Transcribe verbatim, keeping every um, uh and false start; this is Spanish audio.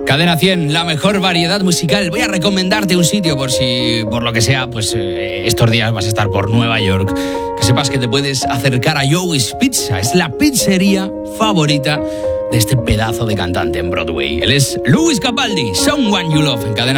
Cadena cien, la mejor variedad musical. Voy a recomendarte un sitio por si, por lo que sea, pues eh, estos días vas a estar por Nueva York. Que sepas que te puedes acercar a Joey's Pizza. Es la pizzería favorita de este pedazo de cantante en Broadway. Él es Lewis Capaldi, Someone You Love, en Cadena